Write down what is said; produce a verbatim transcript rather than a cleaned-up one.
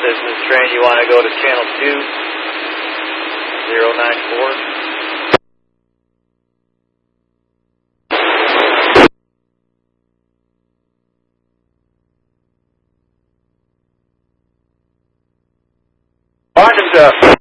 This is train. You want to go to channel two, zero nine four. Windham's up.